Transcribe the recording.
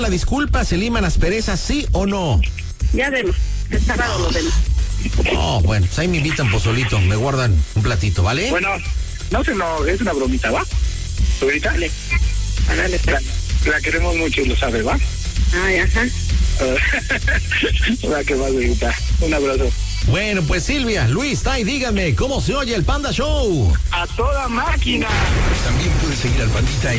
la disculpa, se liman asperezas, ¿sí o no? Ya vemos, el sábado lo vemos. Oh, bueno, pues ahí me invitan pozolito, me guardan un platito, ¿vale? Bueno, no, es una bromita, ¿va? ¿Ahorita? Dale, la queremos mucho y lo sabe, ¿va? Ay, ajá. Va, que va, güeyita. Un abrazo. Bueno, pues Silvia, Luis, Tai, díganme, ¿cómo se oye el Panda Show? A toda máquina. También puedes seguir al Pandita en